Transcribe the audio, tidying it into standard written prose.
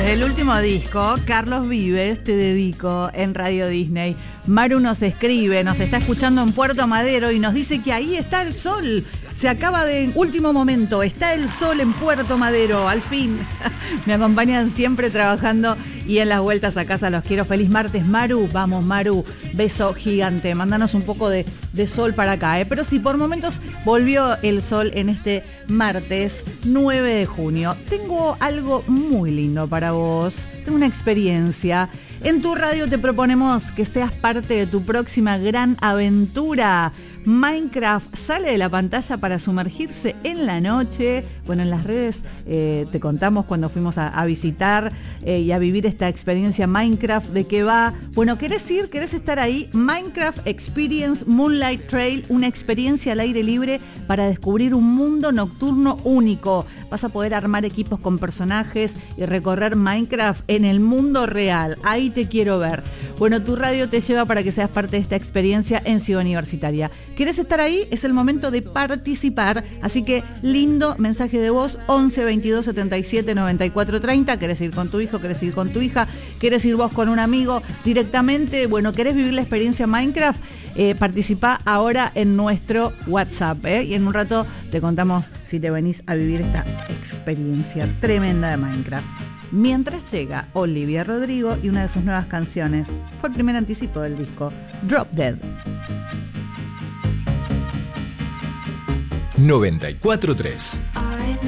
del último disco, Carlos Vives, Te dedico, en Radio Disney. Maru nos escribe, nos está escuchando en Puerto Madero y nos dice que ahí está el sol. Se acaba de último momento, está el sol en Puerto Madero, al fin. Me acompañan siempre trabajando y en las vueltas a casa los quiero. Feliz martes, Maru. Vamos, Maru, beso gigante. Mándanos un poco de sol para acá, ¿eh? Pero sí, por momentos volvió el sol en este martes 9 de junio. Tengo algo muy lindo para vos. Tengo una experiencia. En tu radio te proponemos que seas parte de tu próxima gran aventura. Minecraft sale de la pantalla para sumergirse en la noche. Bueno, en las redes te contamos cuando fuimos a visitar y a vivir esta experiencia Minecraft, de qué va. Bueno, ¿querés ir? ¿Querés estar ahí? Minecraft Experience Moonlight Trail, una experiencia al aire libre para descubrir un mundo nocturno único. Vas a poder armar equipos con personajes y recorrer Minecraft en el mundo real. Ahí te quiero ver. Bueno, tu radio te lleva para que seas parte de esta experiencia en Ciudad Universitaria. ¿Querés estar ahí? Es el momento de participar. Así que lindo mensaje de voz, 11 22 77 94 30. ¿Querés ir con tu hijo? ¿Querés ir con tu hija? ¿Querés ir vos con un amigo directamente? Bueno, ¿querés vivir la experiencia Minecraft? Participa ahora en nuestro WhatsApp, y en un rato te contamos si te venís a vivir esta experiencia tremenda de Minecraft. Mientras llega Olivia Rodrigo y una de sus nuevas canciones. Fue el primer anticipo del disco, Drop Dead. 94.3